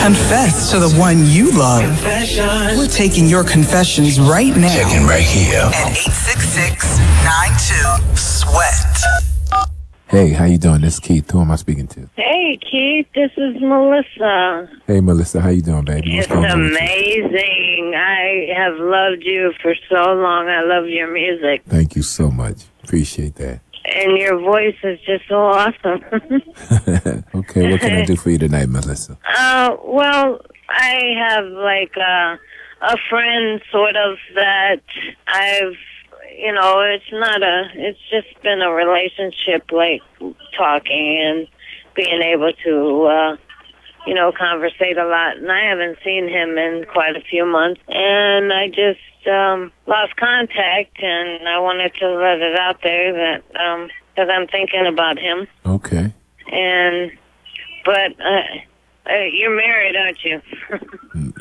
Confess to the one you love. Confession. We're taking your confessions right now. Checking right here. At 866-92-SWEAT. Hey, how you doing? This is Keith. Who am I speaking to? Hey, Keith, this is Melissa. Hey, Melissa. How you doing, baby? It's amazing. I have loved you for so long. I love your music. Thank you so much. Appreciate that. And your voice is just so awesome. Okay, what can I do for you tonight, Melissa? Well, I have like a friend sort of that I've, it's just been a relationship, like talking and being able to, conversate a lot. And I haven't seen him in quite a few months. And I just lost contact, and I wanted to let it out there that I'm thinking about him. Okay. But you're married, aren't you?